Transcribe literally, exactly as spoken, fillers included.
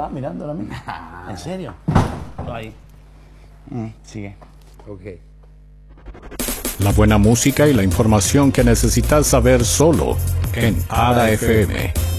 estaba mirando ahora mismo. ¿En serio? Ahí. Mm, sigue. Ok. La buena música y la información que necesitas saber solo en Ada F M.